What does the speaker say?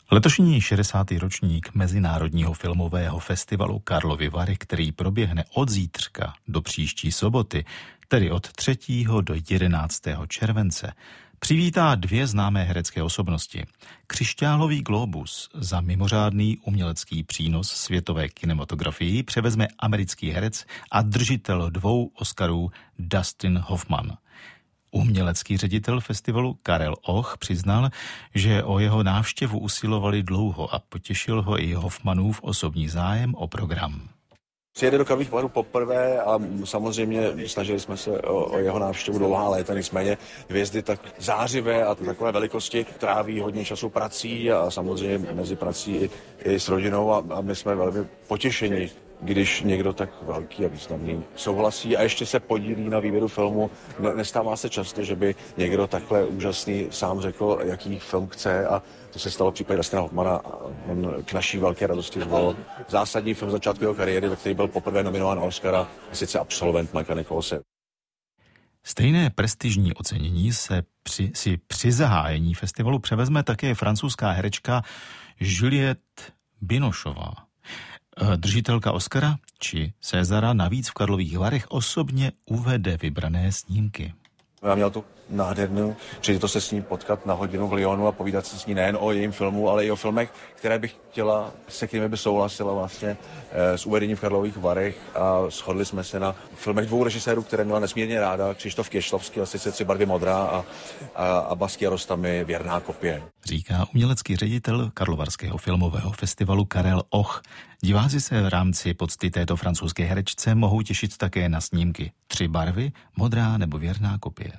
Letošní 60. ročník Mezinárodního filmového festivalu Karlovy Vary, který proběhne od zítřka do příští soboty, tedy od 3. do 11. července, přivítá dvě známé herecké osobnosti. Křišťálový glóbus za mimořádný umělecký přínos světové kinematografii převezme americký herec a držitel 2 Oscarů Dustin Hoffman. Umělecký ředitel festivalu Karel Och přiznal, že o jeho návštěvu usilovali dlouho a potěšil ho i Hoffmanův osobní zájem o program. Přijede do Karlových Varů poprvé a samozřejmě snažili jsme se o jeho návštěvu dlouhá léta, nicméně hvězdy tak zářivé a takové velikosti tráví hodně času prací a samozřejmě mezi prací i s rodinou a my jsme velmi potěšeni, když někdo tak velký a významný souhlasí a ještě se podílí na výběru filmu. Nestává se často, že by někdo takhle úžasný sám řekl, jaký film chce, a to se stalo v případě Dustina Hoffmana. On k naší velké radosti zvolil zásadní film začátku jeho kariéry, za který byl poprvé nominován na Oscara, a sice Absolvent Mikea Nicholse. Stejné prestižní ocenění si při zahájení festivalu převezme také francouzská herečka Juliette Binochová. Držitelka Oscara či Césara navíc v Karlových Varech osobně uvede vybrané snímky. Já měl tu nádhernou příležitost se s ní potkat na hodinu v Lyonu a povídat se s ní nejen o jejím filmu, ale i o filmech, které bych chtěla, se kterými by souhlasila vlastně s uvedením v Karlových Varech, a shodli jsme se na filmech 2 režisérů, které měla nesmírně ráda, Křištof Kěšlovský, a sice 3 barvy modrá a Baskia Rostami Věrná kopie. Říká umělecký ředitel Karlovarského filmového festivalu Karel Och. Diváci se v rámci pocty této francouzské herečce mohou těšit také na snímky 3 barvy, modrá nebo Věrná kopie.